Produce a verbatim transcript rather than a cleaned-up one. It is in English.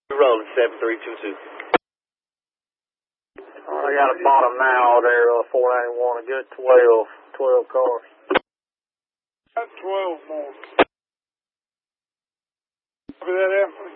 Rolling seven three two two. I got a bottom now there, uh, four ninety-one, a good twelve, twelve cars. Got twelve more. Copy that, F.